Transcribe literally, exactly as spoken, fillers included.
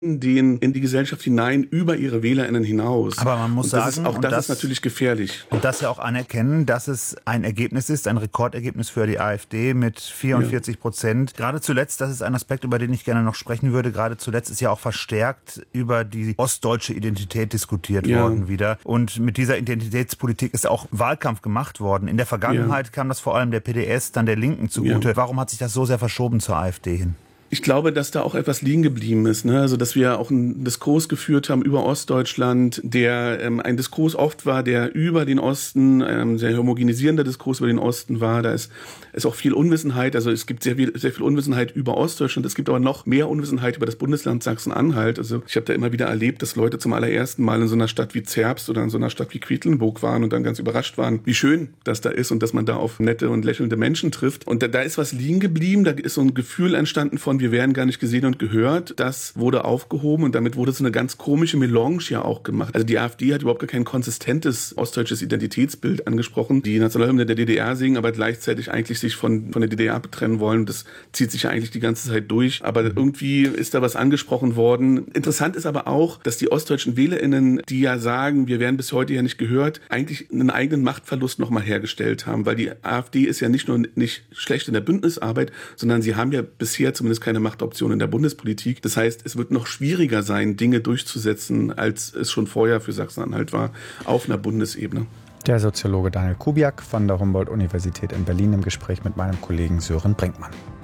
den in die Gesellschaft hinein über ihre WählerInnen hinaus. Aber man muss und das sagen, ist auch das, das ist natürlich gefährlich. Und das ja auch anerkennen, dass es ein Ergebnis ist, ein Rekordergebnis für die AfD mit vierundvierzig Prozent. Ja. Gerade zuletzt, das ist ein Aspekt, über den ich gerne noch sprechen würde, gerade zuletzt ist ja auch verstärkt über die ostdeutsche Identität diskutiert ja. worden wieder. Und mit dieser Identitätspolitik ist auch Wahlkampf gemacht worden. In der Vergangenheit ja. kam das vor allem der P D S, dann der Linken zugute. Ja. Warum hat sich das so sehr verschoben zur AfD hin? Ich glaube, dass da auch etwas liegen geblieben ist, ne? Also, dass wir auch einen Diskurs geführt haben über Ostdeutschland, der ähm, ein Diskurs oft war, der über den Osten, ähm, sehr homogenisierender Diskurs über den Osten war. Da ist, ist auch viel Unwissenheit. Also, es gibt sehr viel, sehr viel Unwissenheit über Ostdeutschland. Es gibt aber noch mehr Unwissenheit über das Bundesland Sachsen-Anhalt. Also, ich habe da immer wieder erlebt, dass Leute zum allerersten Mal in so einer Stadt wie Zerbst oder in so einer Stadt wie Quedlinburg waren und dann ganz überrascht waren, wie schön das da ist und dass man da auf nette und lächelnde Menschen trifft. Und da, da ist was liegen geblieben. Da ist so ein Gefühl entstanden von, wir werden gar nicht gesehen und gehört. Das wurde aufgehoben und damit wurde so eine ganz komische Melange ja auch gemacht. Also die AfD hat überhaupt gar kein konsistentes ostdeutsches Identitätsbild angesprochen. Die Nationalhymne der D D R singen, aber gleichzeitig eigentlich sich von, von der D D R abtrennen wollen. Das zieht sich ja eigentlich die ganze Zeit durch. Aber irgendwie ist da was angesprochen worden. Interessant ist aber auch, dass die ostdeutschen WählerInnen, die ja sagen, wir werden bis heute ja nicht gehört, eigentlich einen eigenen Machtverlust nochmal hergestellt haben. Weil die AfD ist ja nicht nur nicht schlecht in der Bündnisarbeit, sondern sie haben ja bisher zumindest keine Machtoption in der Bundespolitik. Das heißt, es wird noch schwieriger sein, Dinge durchzusetzen, als es schon vorher für Sachsen-Anhalt war, auf einer Bundesebene. Der Soziologe Daniel Kubiak von der Humboldt-Universität in Berlin im Gespräch mit meinem Kollegen Sören Brinkmann.